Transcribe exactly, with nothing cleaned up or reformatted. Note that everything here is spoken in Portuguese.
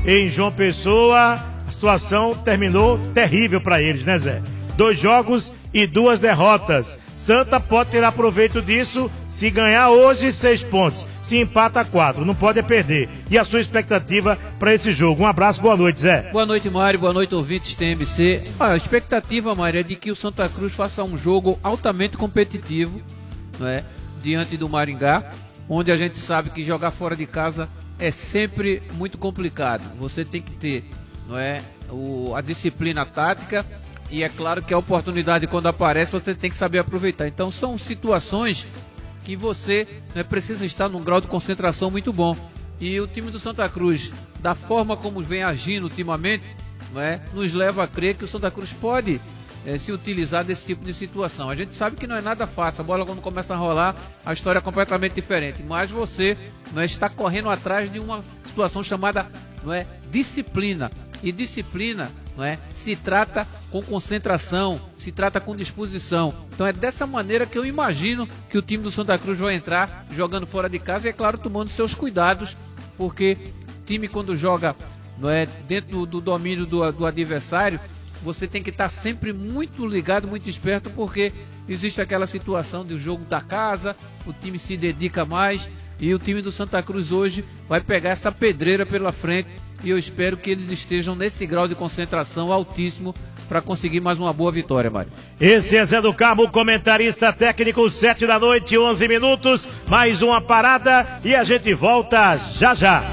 em João Pessoa, a situação terminou terrível para eles, né, Zé? Dois jogos e duas derrotas. Santa pode tirar proveito disso se ganhar hoje seis pontos, se empata quatro, não pode perder. E a sua expectativa para esse jogo? Um abraço, boa noite, Zé. Boa noite, Mário, boa noite, ouvintes T M C. Ah, a expectativa, Mário, é de que o Santa Cruz faça um jogo altamente competitivo, não é? Diante do Maringá, onde a gente sabe que jogar fora de casa é sempre muito complicado. Você tem que ter, não é, o, a disciplina tática. E é claro que a oportunidade, quando aparece, você tem que saber aproveitar. Então são situações que você, né, precisa estar num grau de concentração muito bom. E o time do Santa Cruz, da forma como vem agindo ultimamente, né, nos leva a crer que o Santa Cruz pode é, se utilizar desse tipo de situação. A gente sabe que não é nada fácil. A bola, quando começa a rolar, a história é completamente diferente. Mas você, não é, está correndo atrás de uma situação chamada, não é, disciplina. E disciplina, não é, se trata com concentração, se trata com disposição. Então é dessa maneira que eu imagino que o time do Santa Cruz vai entrar jogando fora de casa e, é claro, tomando seus cuidados, porque time, quando joga, não é, dentro do, do domínio do, do adversário, você tem que estar sempre muito ligado, muito esperto, porque existe aquela situação do jogo da casa, o time se dedica mais e o time do Santa Cruz hoje vai pegar essa pedreira pela frente. E eu espero que eles estejam nesse grau de concentração altíssimo para conseguir mais uma boa vitória, Mário. Esse é Zé do Carmo, comentarista técnico, sete da noite, onze minutos. Mais uma parada e a gente volta já já.